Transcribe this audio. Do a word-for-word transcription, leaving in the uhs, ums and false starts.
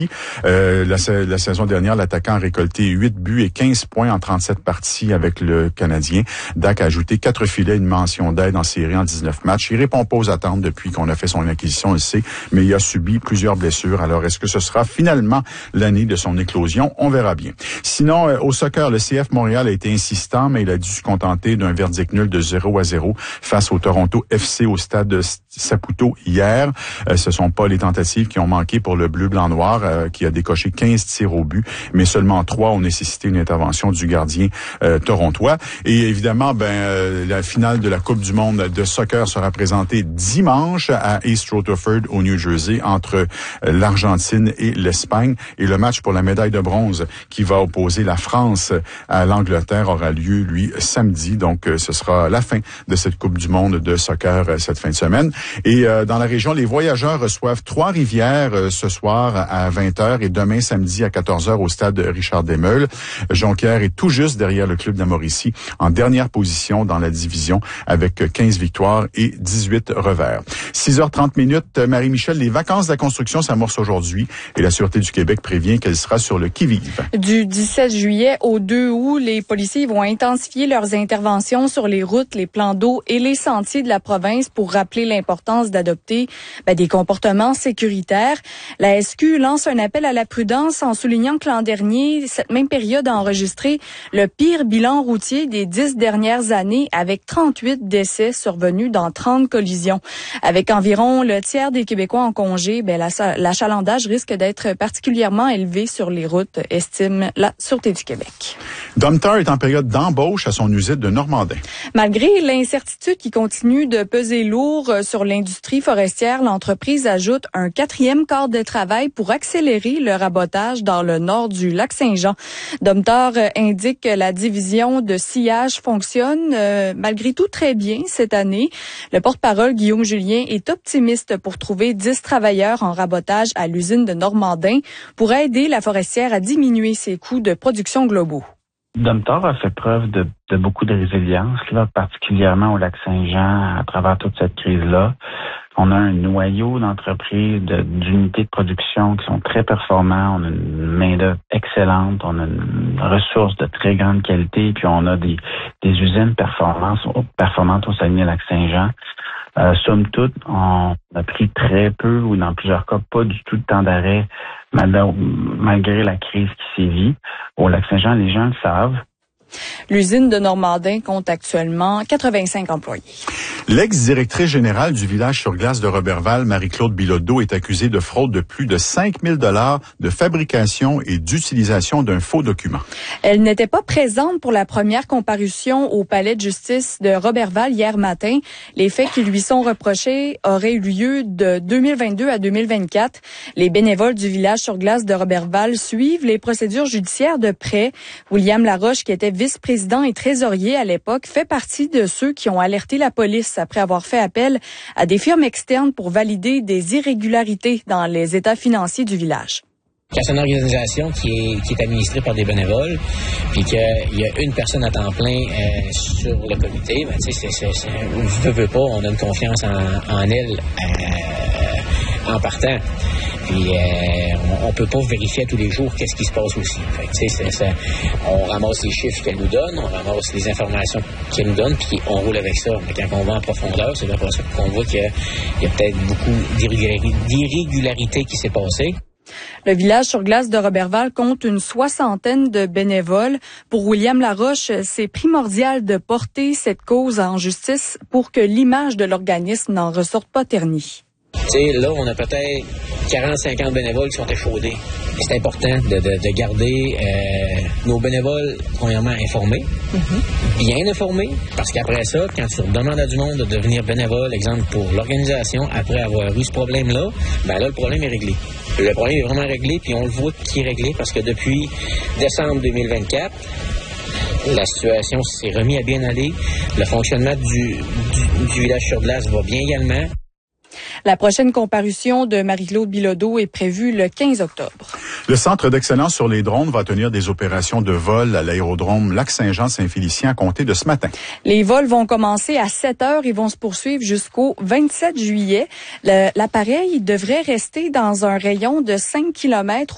Euh, la, la saison dernière, l'attaquant a récolté huit buts et quinze points en trente-sept parties avec le Canadien. Dak a ajouté quatre filets, une mention d'aide en série en dix-neuf matchs. Il répond pas aux attentes depuis qu'on a fait son acquisition, on le sait, mais il a subi plusieurs blessures. Alors, est-ce que ce sera finalement l'année de son éclosion? On verra bien. Sinon, euh, au soccer, le C F Montréal a été insistant, mais il a dû se contenter d'un verdict nul de zéro à zéro face au Toronto F C au stade de Saputo hier. Euh, ce sont pas les tentatives qui ont manqué pour le bleu-blanc-noir, euh, qui a décoché quinze tirs au but, mais seulement trois ont nécessité une intervention du gardien euh, torontois. Et évidemment, ben euh, la finale de la Coupe du monde de soccer sera présentée dimanche à East Rutherford au New Jersey entre euh, l'Argentine et l'Espagne. Et le match pour la médaille de bronze qui va opposer la France à l'Angleterre aura lieu, lui, samedi. Donc, euh, ce sera la fin de cette Coupe du monde de soccer euh, cette fin de semaine. Et euh, dans la région, les voyageurs reçoivent Trois-Rivières euh, ce soir à vingt heures et demain samedi à quatorze heures au stade Richard Desmeules. Jonquière est tout juste derrière le club de la Mauricie, en dernière position dans la division avec quinze victoires et dix-huit revers. six heures trente minutes, Marie-Michel, les vacances de la construction s'amorcent aujourd'hui et la Sûreté du Québec prévient qu'elle sera sur le qui-vive. Du dix-sept juillet au deux août, les policiers vont intensifier leurs interventions sur les routes, les plans d'eau et les sentiers de la province pour rappeler l'importance d'adopter ben, des comportements sécuritaires. La S Q lance un appel à la prudence en soulignant que l'an dernier, cette même période a enregistré le pire bilan routier des dix dernières années avec trente-huit décès survenus dans trente collisions. Avec environ le tiers des Québécois en congé, ben, l'achalandage risque d'être particulièrement élevé sur les routes, estime la Sûreté du Québec. Domtar est en période d'embauche à son usine de Normandin. Malgré l'incertitude qui continue de peser lourd sur l'industrie forestière, l'entreprise ajoute un quatrième corps de travail pour accélérer le rabotage dans le nord du lac Saint-Jean. Domtar indique que la division de sillage fonctionne euh, malgré tout très bien cette année. Le porte-parole Guillaume Julien est optimiste pour trouver dix travailleurs en rabotage à l'usine de Normandin pour aider la forestière à diminuer ses coûts de production globaux. Domtar a fait preuve de, de beaucoup de résilience, là, particulièrement au lac Saint-Jean, à travers toute cette crise-là. On a un noyau d'entreprises, de, d'unités de production qui sont très performants. On a une main-d'œuvre excellente. On a une ressource de très grande qualité. Puis on a des, des usines performantes, performantes au Saguenay-Lac-Saint-Jean. Euh, somme toute, on a pris très peu ou dans plusieurs cas pas du tout de temps d'arrêt malgré la crise qui sévit. Au Lac-Saint-Jean, les gens le savent. L'usine de Normandin compte actuellement quatre-vingt-cinq employés. L'ex-directrice générale du village sur glace de Roberval, Marie-Claude Bilodeau, est accusée de fraude de plus de cinq mille dollars de fabrication et d'utilisation d'un faux document. Elle n'était pas présente pour la première comparution au palais de justice de Roberval hier matin. Les faits qui lui sont reprochés auraient eu lieu de deux mille vingt-deux à deux mille vingt-quatre. Les bénévoles du village sur glace de Roberval suivent les procédures judiciaires de près. William Laroche, qui était vice-président et trésorier à l'époque, fait partie de ceux qui ont alerté la police après avoir fait appel à des firmes externes pour valider des irrégularités dans les états financiers du village. Quand c'est une organisation qui est, qui est administrée par des bénévoles, puis qu'il y a une personne à temps plein euh, sur le comité, ben, tu sais, c'est, c'est, c'est, je veux, veux pas, on donne confiance en, en elle euh, en partant. Puis euh, on, on peut pas vérifier tous les jours qu'est-ce qui se passe aussi. Fait que, tu sais, c'est, c'est, on ramasse les chiffres qu'elle nous donne, on ramasse les informations qu'elle nous donne, puis on roule avec ça. Mais quand on va en profondeur, c'est là pour ça qu'on voit qu'il y a, il y a peut-être beaucoup d'irrégularités, d'irrégularités qui s'est passées. Le village sur glace de Roberval compte une soixantaine de bénévoles. Pour William Laroche, c'est primordial de porter cette cause en justice pour que l'image de l'organisme n'en ressorte pas ternie. Tu sais, là, on a peut-être quarante à cinquante bénévoles qui sont échaudés. C'est important de, de, de garder euh, nos bénévoles, premièrement, informés, mm-hmm. bien informés, parce qu'après ça, quand tu demandes à du monde de devenir bénévole, exemple pour l'organisation, après avoir eu ce problème-là, ben là, le problème est réglé. Le problème est vraiment réglé, puis on le voit qu'il est réglé, parce que depuis décembre deux mille vingt-quatre, la situation s'est remise à bien aller. Le fonctionnement du, du, du village sur glace va bien également. La prochaine comparution de Marie-Claude Bilodeau est prévue le quinze octobre. Le Centre d'excellence sur les drones va tenir des opérations de vol à l'aérodrome Lac-Saint-Jean-Saint-Félicien à compter de ce matin. Les vols vont commencer à sept heures et vont se poursuivre jusqu'au vingt-sept juillet. Le, l'appareil devrait rester dans un rayon de cinq kilomètres